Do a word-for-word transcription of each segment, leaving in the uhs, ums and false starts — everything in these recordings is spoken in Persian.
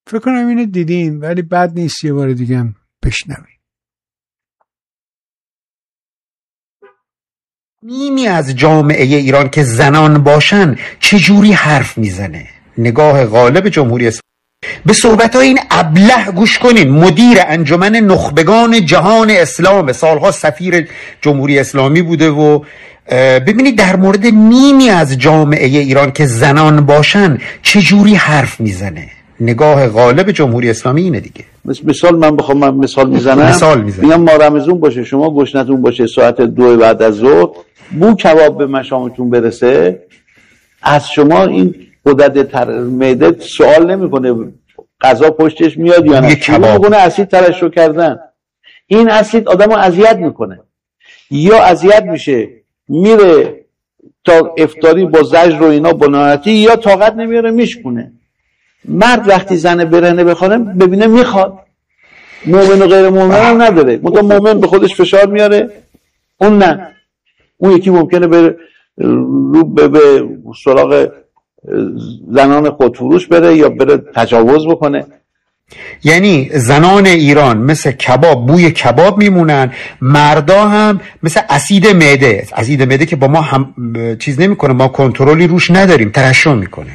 فکر کنم اینو دیدین ولی بد نیست یه بار دیگه هم بشنوید. نیمی از جامعه ایران که زنان باشن چجوری حرف میزنه؟ نگاه غالب جمهوری اسلامی. به صحبت‌های این ابله گوش کنین. مدیر انجمن نخبگان جهان اسلام، سالها سفیر جمهوری اسلامی بوده و ببینید در مورد نیمی از جامعه ایران که زنان باشن چجوری حرف میزنه. نگاه غالب جمهوری اسلامی اینه دیگه. مثال من بخوام من مثال میزنم مثال میزنم میگم ما رمضون باشه، شما گشنتون باشه ساعت دو بعد از ظهر، بو کباب به مشامتون برسه، از شما این غدد تر معده سوال نمیکنه غذا پشتش میاد یا نه، شروع میکنه اسید ترشح کردن. این اسید آدمو اذیت میکنه، یا اذیت میشه میره تا افطاری با زجر و اینا بناحتی، یا طاقت نمیاره میشکونه. مرد وقتی زن برهنه بخوره ببینه میخواد، مومن و غیر مومن هم نداره، مطمئن مومن به خودش فشار میاره، اون نه. اون یکی ممکنه بره رو به, به سراغ زنان خودفروش بره یا بره تجاوز بکنه. یعنی زنان ایران مثل کباب بوی کباب میمونن، مردا هم مثل اسید معده، اسید معده که با ما هم چیز نمیکنه، ما کنترلی روش نداریم، ترشح میکنه.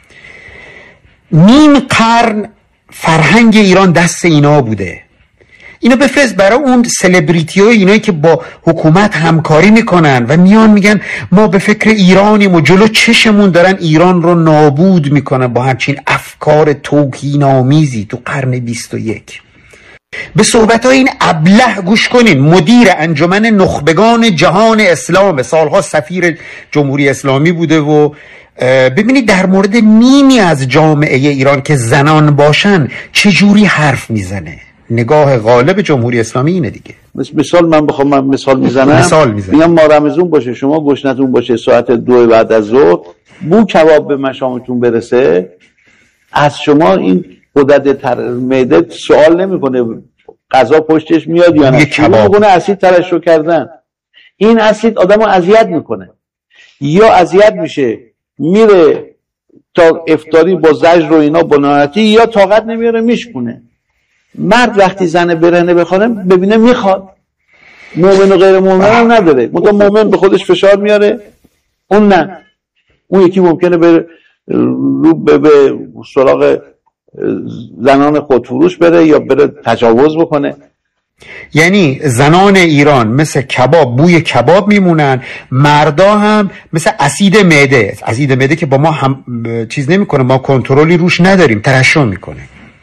نیم قرن فرهنگ ایران دست اینا بوده. اینو بفرست برای اون سلبریتی های اینایی که با حکومت همکاری میکنن و میان میگن ما به فکر ایرانیم و جلو چشمون دارن ایران رو نابود میکنن با همچین افکار توهین‌آمیزی تو قرن بیست و یک. به صحبت‌های این ابله گوش کنین. مدیر انجمن نخبگان جهان اسلام، سالها سفیر جمهوری اسلامی بوده و ببینید در مورد نیمی از جامعه ایران که زنان باشن چجوری حرف میزنه. نگاه غالب جمهوری اسلامی اینه دیگه. مثال من بخوام من مثال میزنم مثال میزنم میگم ما رمضون باشه، شما گشنتون باشه ساعت دو بعد از ظهر، بو کباب به مشامتون برسه، از شما این غدد تر معده سوال نمیکنه غذا پشتش میاد یا نه، شروع میکنه اسید ترشح کردن. این اسید آدمو اذیت میکنه، یا اذیت میشه میره تا افطاری با زجر و اینا بناحتی، یا طاقت نمیاره میشکونه. مرد وقتی زن برهنه بخوره ببینه میخواد، مومن و غیر مومن هم نداره، مطمئن مومن به خودش فشار میاره، اون نه. اون یکی ممکنه بره رو به, به سراغ زنان خودفروش بره یا بره تجاوز بکنه. یعنی زنان ایران مثل کباب بوی کباب میمونن، مردا هم مثل اسید معده، اسید معده که با ما هم چیز نمیکنه، ما کنترلی روش نداریم، ترشح میکنه.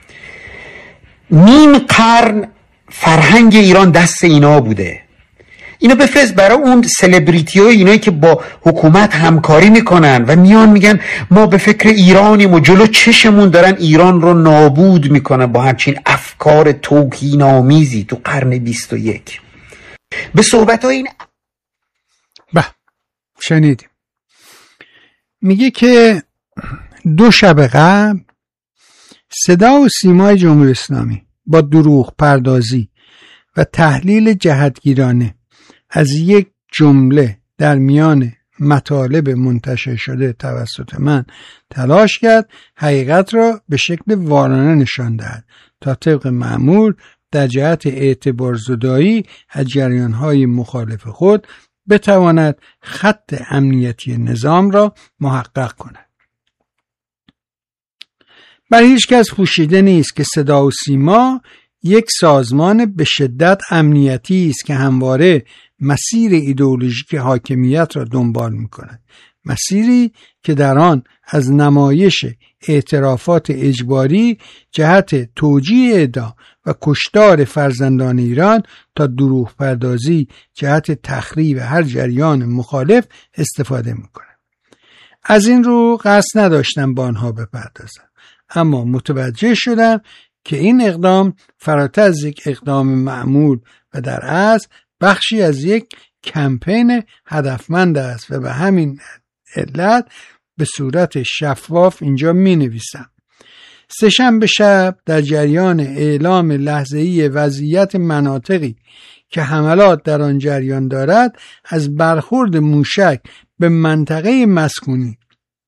نیم قرن فرهنگ ایران دست اینا بوده. اینو بفرست برای اون سلبریتی های اینایی که با حکومت همکاری میکنن و میان میگن ما به فکر ایرانیم و جلو چشمون دارن ایران رو نابود میکنن با همچین افکار توهین‌آمیزی تو قرن بیست و یک. به صحبت های این به شنیدیم. میگه که دو شب قبل صدا و سیمای جمهوری اسلامی با دروغ پردازی و تحلیل جهتگیرانه از یک جمله در میان مطالب منتشر شده توسط من تلاش کرد حقیقت را به شکل وارانه نشان دهد تا طبق معمول در جهت اعتبار زدایی از جریان‌های مخالف خود بتواند خط امنیتی نظام را محقق کند. برای هیچ کس پوشیده نیست که صدا و سیما یک سازمان به شدت امنیتی است که همواره مسیر ایدئولوژیک حاکمیت را دنبال می‌کند، مسیری که در آن از نمایش اعترافات اجباری جهت توجیه ادعا و کشتار فرزندان ایران تا دروغ پردازی جهت تخریب هر جریان مخالف استفاده می‌کند. از این رو قصد نداشتم با آنها بپردازم، اما متوجه شدم که این اقدام فراتر از یک اقدام معمول و در اصل بخشی از یک کمپین هدفمند است و به همین علت به صورت شفاف اینجا می نویسم. سه‌شنبه شب در جریان اعلام لحظه‌ای وضعیت مناطقی که حملات در آن جریان دارد از برخورد موشک به منطقه مسکونی